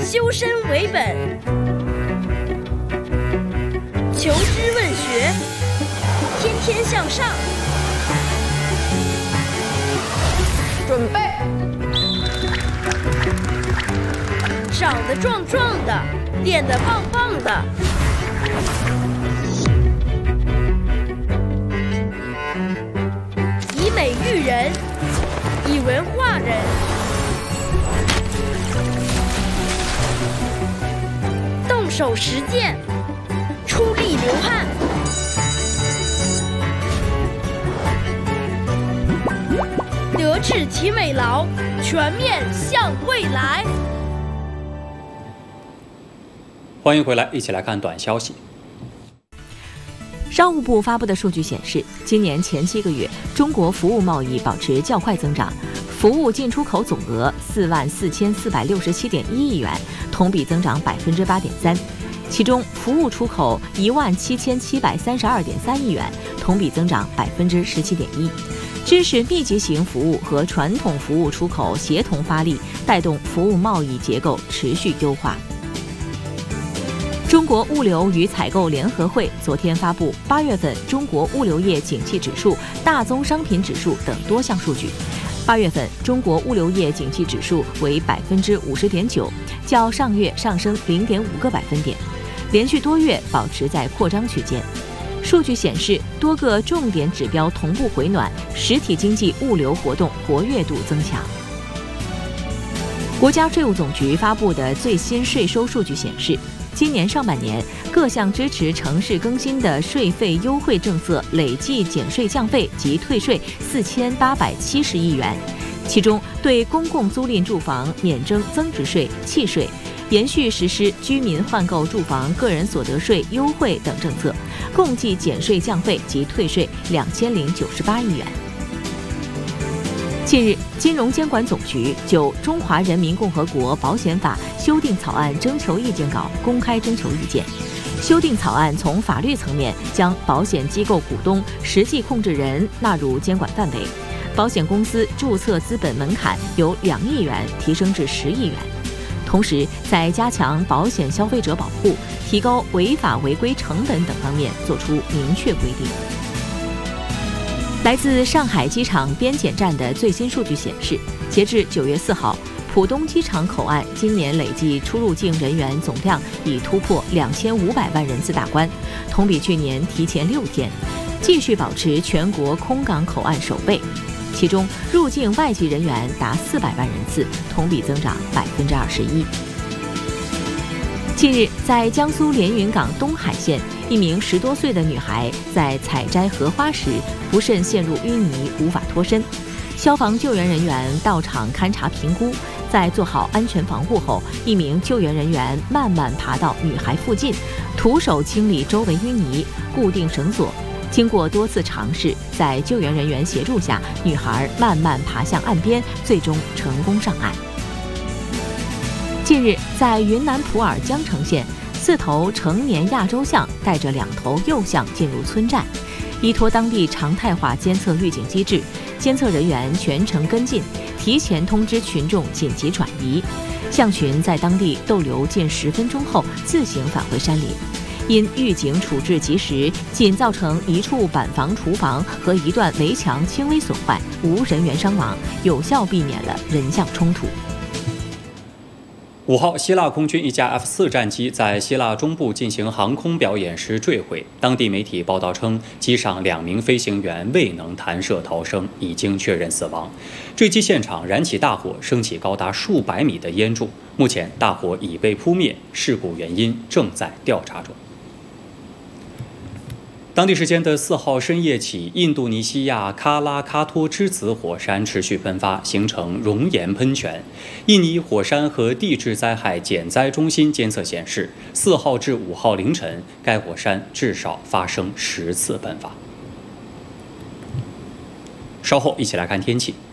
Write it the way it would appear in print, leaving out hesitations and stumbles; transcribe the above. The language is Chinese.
修身为本，求知问学，天天向上。 准备。 长得壮壮的，练得棒棒的。以美育人，以文化人。动手实践，出力流汗。德智体美劳，全面向未来。 欢迎回来，一起来看短消息。 商务部发布的数据显示，今年前7个月，中国服务贸易保持较快增长，服务进出口总额44467.1亿元，同比增长8.3%。其中，服务出口17732.3亿元，同比增长17.1%。支持密集型服务和传统服务出口协同发力，带动服务贸易结构持续优化。中国物流与采购联合会昨天发布8月份中国物流业景气指数、大宗商品指数等多项数据。8月份中国物流业景气指数为50.9%，较上月上升0.5个百分点，连续多月保持在扩张区间。数据显示，多个重点指标同步回暖，实体经济物流活动活跃度增强。国家税务总局发布的最新税收数据显示，今年上半年各项支持城市更新的税费优惠政策累计减税降费及退税4870亿元，其中对公共租赁住房免征增值税、契税，延续实施居民换购住房个人所得税优惠等政策，共计减税降费及退税2098亿元。近日，金融监管总局就《中华人民共和国保险法》修订草案征求意见稿公开征求意见。修订草案从法律层面将保险机构股东、实际控制人纳入监管范围，保险公司注册资本门槛由2亿元提升至10亿元。同时，在加强保险消费者保护、提高违法违规成本等方面作出明确规定。来自上海机场边检站的最新数据显示，截至9月4号，浦东机场口岸今年累计出入境人员总量已突破2500万人次大关，同比去年提前6天，继续保持全国空港口岸首位。其中，入境外籍人员达400万人次，同比增长21%。近日，在江苏连云港东海县，一名10多岁的女孩在采摘荷花时不慎陷入淤泥，无法脱身。消防救援人员到场勘查评估，在做好安全防护后，一名救援人员慢慢爬到女孩附近，徒手清理周围淤泥，固定绳索。经过多次尝试，在救援人员协助下，女孩慢慢爬向岸边，最终成功上岸。近日，在云南普洱江城县，4头成年亚洲象带着2头幼象进入村寨，依托当地常态化监测预警机制，监测人员全程跟进，提前通知群众紧急转移。象群在当地逗留近10分钟后自行返回山林。因预警处置及时，仅造成一处板房厨房和一段围墙轻微损坏，无人员伤亡，有效避免了人象冲突。 5号，希腊空军一架 F4 战机在希腊中部进行航空表演时坠毁。当地媒体报道称，机上2名飞行员未能弹射逃生，已经确认死亡。坠机现场燃起大火，升起高达数百米的烟柱。目前，大火已被扑灭，事故原因正在调查中。当地时间的4号深夜起，印度尼西亚喀拉喀托之子火山持续喷发，形成熔岩喷泉。印尼火山和地质灾害减灾中心监测显示，4号至5号凌晨，该火山至少发生10次喷发。稍后一起来看天气。